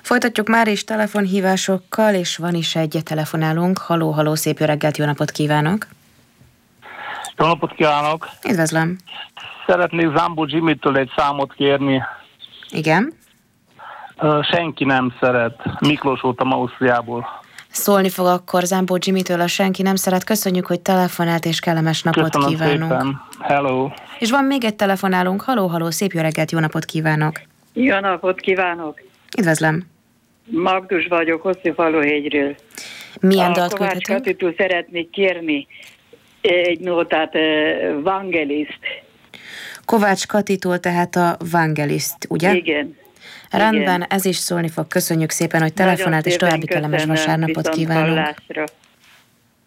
Folytatjuk már is telefonhívásokkal, és van is egy telefonálunk. Halló, halló, szép jó reggelt, jó napot kívánok! Jó napot kívánok! Üdvözlöm! Szeretnék Zambó Jimmytől egy számot kérni. Igen? Senki nem szeret. Miklós voltam Ausztriából. Szólni fog akkor Zambó Jimmytől a Senki nem szeret. Köszönjük, hogy telefonált, és kellemes napot Köszönöm kívánunk. szépen. Hello! És van még egy telefonálunk. Halló, halló, szép jó reggelt, jó napot kívánok! Jó napot kívánok! Üdvözlöm! Magdus vagyok, Hosszúfaluhegyről. Milyen dalt Kovács küldhetünk? Katitól szeretnék kérni egy nótát, Vangeliszt. Kovács Katitól, tehát a Vangeliszt, ugye? Igen. Rendben, igen. Ez is szólni fog. Köszönjük szépen, hogy telefonált, és további kellemes vasárnapot kívánunk. Hallásra.